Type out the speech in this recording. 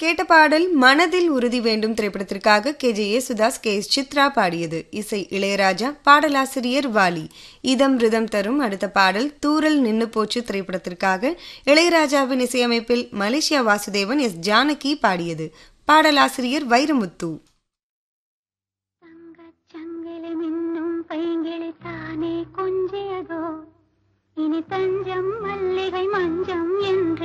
கேட்ட பாடல் மனதில் உறுதி வேண்டும் திரைப்படத்திற்காக KJ யேசுதாஸ் KS சித்ரா பாடியது. இசை இளையராஜா, பாடலாசிரியர் வாலி. இதம் ரிதம் தரும் அடுத்த பாடல் தூரல் நின்னு போச்சு திரைப்படத்திற்காக இளையராஜாவின் இசையமைப்பில் மலேசியா வாசுதேவன், S. ஜானகி பாடியது. பாடலாசிரியர் வைரமுத்து.